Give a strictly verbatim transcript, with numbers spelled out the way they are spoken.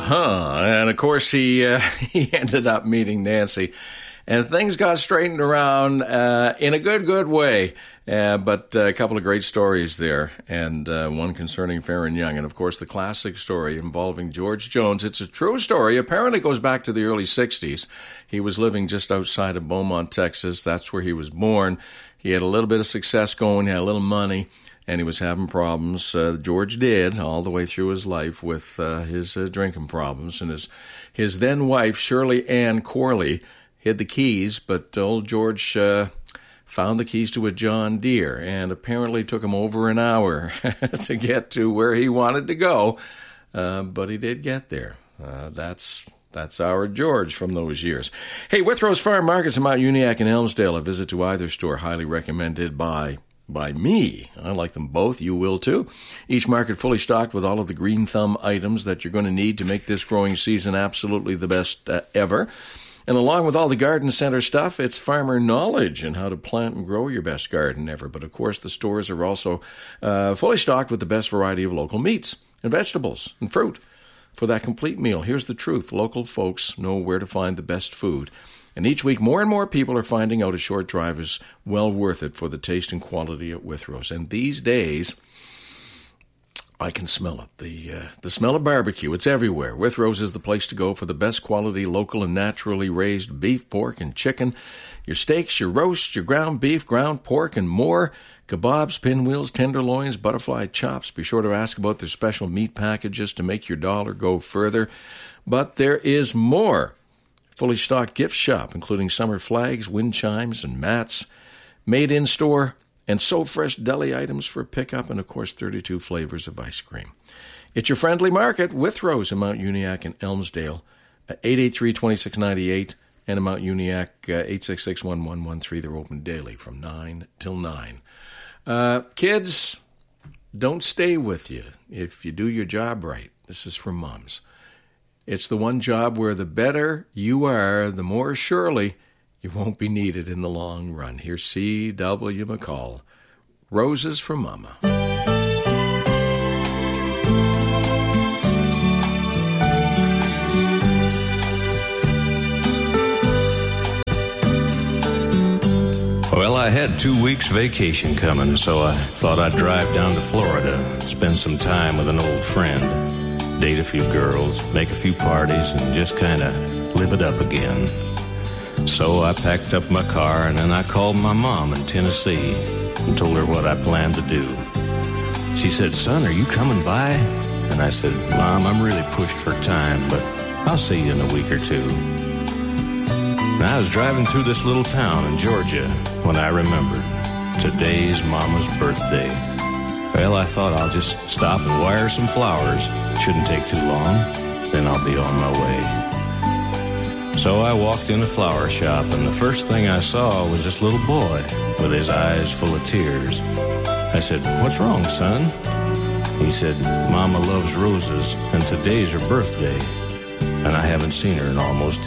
Uh-huh. And, of course, he uh, he ended up meeting Nancy. And things got straightened around uh, in a good, good way. Uh, but uh, a couple of great stories there, and uh, one concerning Farron Young. And, of course, the classic story involving George Jones. It's a true story. Apparently goes back to the early sixties. He was living just outside of Beaumont, Texas. That's where he was born. He had a little bit of success going, had a little money, and he was having problems. Uh, George did all the way through his life with uh, his uh, drinking problems. And his, his then wife, Shirley Ann Corley, hid the keys, but old George uh, found the keys to a John Deere, and apparently took him over an hour to get to where he wanted to go, uh, but he did get there. Uh, that's that's our George from those years. Hey, Withrows Farm Markets in Mount Uniacke and Elmsdale. A visit to either store highly recommended by by me. I like them both. You will too. Each market fully stocked with all of the green thumb items that you're going to need to make this growing season absolutely the best uh, ever. And along with all the garden center stuff, it's farmer knowledge and how to plant and grow your best garden ever. But, of course, the stores are also uh, fully stocked with the best variety of local meats and vegetables and fruit. For that complete meal, here's the truth. Local folks know where to find the best food. And each week, more and more people are finding out a short drive is well worth it for the taste and quality at Withrows. And these days, I can smell it. The uh, the smell of barbecue. It's everywhere. Withrows is the place to go for the best quality, local and naturally raised beef, pork, and chicken. Your steaks, your roasts, your ground beef, ground pork, and more. Kebabs, pinwheels, tenderloins, butterfly chops. Be sure to ask about their special meat packages to make your dollar go further. But there is more. Fully stocked gift shop, including summer flags, wind chimes, and mats. Made in store. And so fresh deli items for pickup, and, of course, thirty-two flavors of ice cream. It's your friendly market, Withrows in Mount Uniacke and Elmsdale, eight eight three, two six nine eight, and in Mount Uniacke, uh, eight six six, one one one three. They're open daily from nine till nine. Uh, kids, don't stay with you if you do your job right. This is for moms. It's the one job where the better you are, the more surely you won't be needed in the long run. Here's C W McCall, Roses for Mama. Well, I had two weeks vacation coming, so I thought I'd drive down to Florida, spend some time with an old friend, date a few girls, make a few parties, and just kind of live it up again. So I packed up my car, and then I called my mom in Tennessee and told her what I planned to do. She said, "Son, are you coming by?" And I said, "Mom, I'm really pushed for time, but I'll see you in a week or two." And I was driving through this little town in Georgia when I remembered today's Mama's birthday. Well, I thought I'll just stop and wire some flowers. Shouldn't take too long, then I'll be on my way. So I walked in a flower shop, and the first thing I saw was this little boy with his eyes full of tears. I said, "What's wrong, son?" He said, "Mama loves roses, and today's her birthday, and I haven't seen her in almost